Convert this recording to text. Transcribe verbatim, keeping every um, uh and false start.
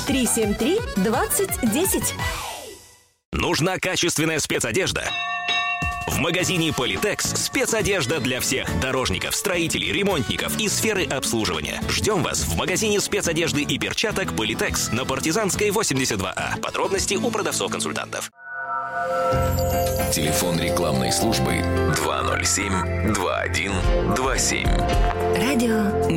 три семь три двадцать десять. Нужна качественная спецодежда? В магазине Политекс спецодежда для всех дорожников, строителей, ремонтников и сферы обслуживания. Ждем вас в магазине спецодежды и перчаток Политекс на Партизанской восемьдесят два А. Подробности у продавцов-консультантов. Телефон рекламной службы два ноль семь два один два семь. Радио